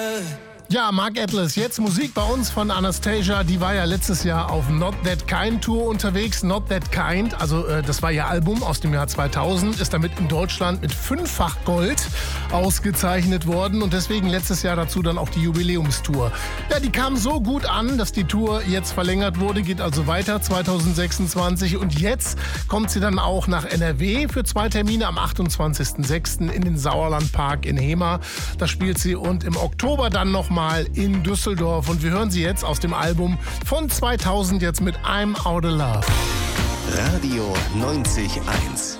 Ja, Mark Atlas, jetzt Musik bei uns von Anastasia. Die war ja letztes Jahr auf Not That Kind Tour unterwegs. Not That Kind, also das war ihr Album aus dem Jahr 2000, ist damit in Deutschland mit 5-fach Gold ausgezeichnet worden und deswegen letztes Jahr dazu dann auch die Jubiläumstour. Ja, die kam so gut an, dass die Tour jetzt verlängert wurde, geht also weiter 2026 und jetzt kommt sie dann auch nach NRW für 2 Termine am 28.06. in den Sauerlandpark in Hemer. Da spielt sie und im Oktober dann nochmal in Düsseldorf und wir hören sie jetzt aus dem Album von 2000 jetzt mit I'm Outta Love. Radio 90.1